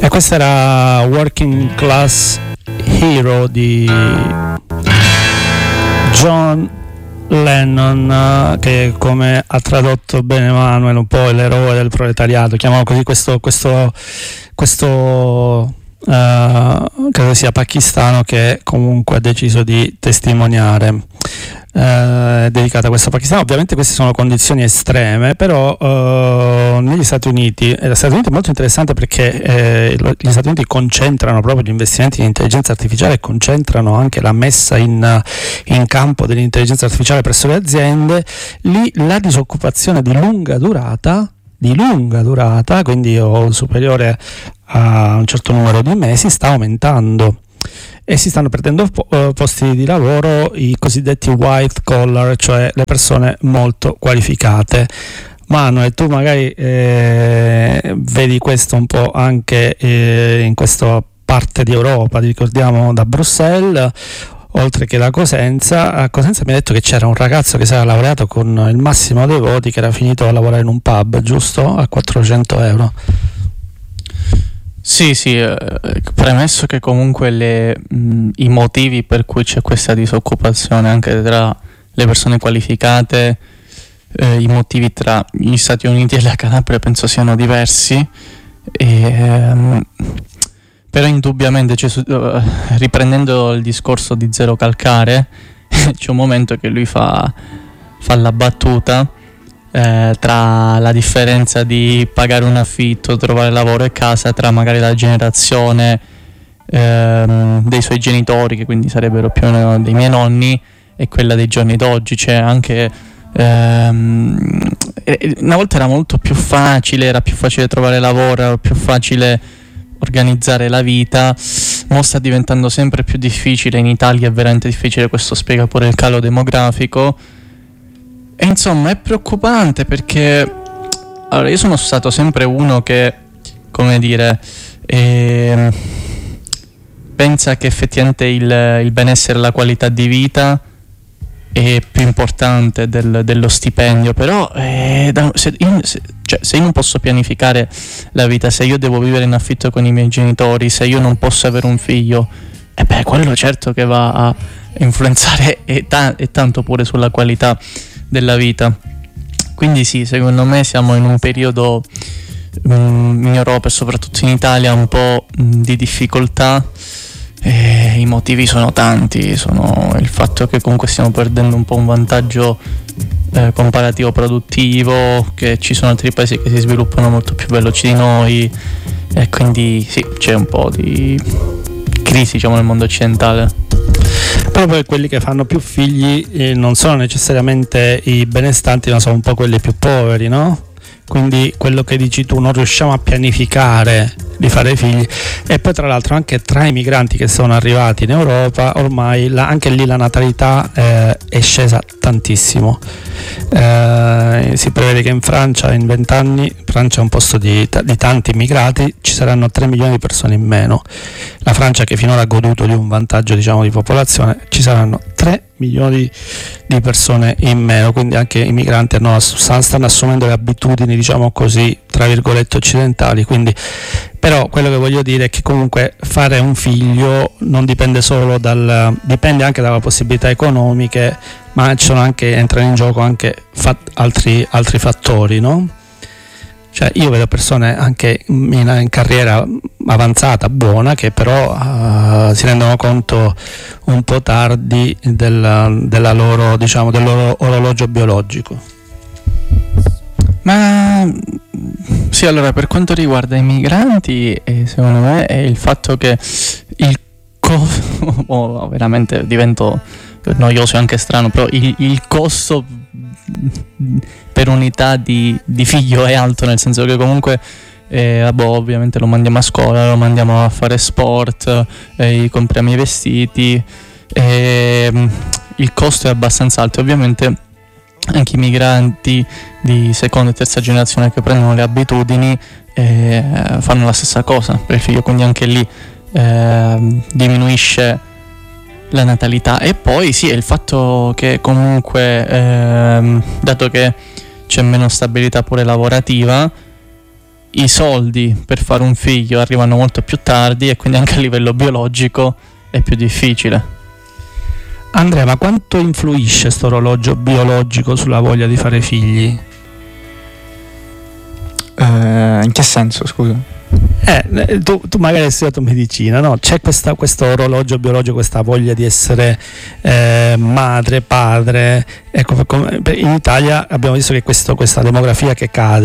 questa era Working Class Hero di John Lennon, che come ha tradotto bene Manuel, un po' l'eroe del proletariato, chiamavo così questo credo sia pakistano, che comunque ha deciso di testimoniare, dedicata a questo pakistano. Ovviamente queste sono condizioni estreme, però negli Stati Uniti è molto interessante, perché gli Stati Uniti concentrano proprio gli investimenti in intelligenza artificiale e concentrano anche la messa in campo dell'intelligenza artificiale presso le aziende. Lì la disoccupazione di lunga durata, quindi o superiore a un certo numero di mesi, sta aumentando e si stanno perdendo posti di lavoro i cosiddetti white collar, cioè le persone molto qualificate. Manuel, tu magari vedi questo un po' anche in questa parte di Europa, ricordiamo da Bruxelles, oltre che da Cosenza. A Cosenza mi ha detto che c'era un ragazzo che si era laureato con il massimo dei voti, che era finito a lavorare in un pub, giusto? A 400 euro. Sì, premesso che comunque i motivi per cui c'è questa disoccupazione anche tra le persone qualificate, i motivi tra gli Stati Uniti e la Calabria penso siano diversi, però indubbiamente riprendendo il discorso di Zero Calcare, c'è un momento che lui fa la battuta tra la differenza di pagare un affitto, trovare lavoro e casa, tra magari la generazione dei suoi genitori, che quindi sarebbero più o meno dei miei nonni, e quella dei giorni d'oggi. C'è anche una volta era molto più facile, era più facile trovare lavoro, era più facile organizzare la vita. Mo sta diventando sempre più difficile, in Italia è veramente difficile, questo spiega pure il calo demografico. E insomma è preoccupante, perché allora io sono stato sempre uno che, come dire, pensa che effettivamente il benessere e la qualità di vita è più importante dello stipendio. Però se io non posso pianificare la vita, se io devo vivere in affitto con i miei genitori, se io non posso avere un figlio, quello certo che va a influenzare e tanto pure sulla qualità della vita. Quindi sì, secondo me siamo in un periodo in Europa e soprattutto in Italia un po' di difficoltà. I motivi sono tanti, sono il fatto che comunque stiamo perdendo un po' un vantaggio comparativo produttivo, che ci sono altri paesi che si sviluppano molto più veloci di noi, e quindi sì, c'è un po' di crisi, diciamo, nel mondo occidentale. Però poi quelli che fanno più figli non sono necessariamente i benestanti, ma sono un po' quelli più poveri, no? Quindi quello che dici tu, non riusciamo a pianificare di fare figli. E poi tra l'altro anche tra i migranti che sono arrivati in Europa, ormai anche lì la natalità è scesa tantissimo. Si prevede che in Francia in 20 anni, Francia è un posto di tanti immigrati, ci saranno 3 milioni di persone in meno. La Francia, che finora ha goduto di un vantaggio, diciamo, di popolazione, ci saranno 3 milioni di persone in meno. Quindi anche i migranti stanno assumendo le abitudini, diciamo così, tra virgolette occidentali. Quindi, però quello che voglio dire è che comunque fare un figlio non dipende solo dipende anche dalla possibilità economiche, ma entrano in gioco anche altri fattori, no? Cioè io vedo persone anche in carriera avanzata, buona, che però si rendono conto un po' tardi della loro, diciamo, del loro orologio biologico. Ma sì, allora, per quanto riguarda i migranti, secondo me è il fatto che veramente divento noioso e anche strano, però il costo per unità di figlio è alto, nel senso che comunque ovviamente lo mandiamo a scuola, lo mandiamo a fare sport, gli compriamo i vestiti, il costo è abbastanza alto. Ovviamente anche i migranti di seconda e terza generazione che prendono le abitudini fanno la stessa cosa per il figlio, quindi anche lì diminuisce la natalità. E poi sì, è il fatto che comunque dato che c'è meno stabilità pure lavorativa, i soldi per fare un figlio arrivano molto più tardi e quindi anche a livello biologico è più difficile. Andrea, ma quanto influisce sto orologio biologico sulla voglia di fare figli? In che senso, scusa? Tu magari hai studiato medicina, no? C'è questo orologio biologico, questa voglia di essere madre, padre. Ecco, in Italia abbiamo visto che questa demografia che cade,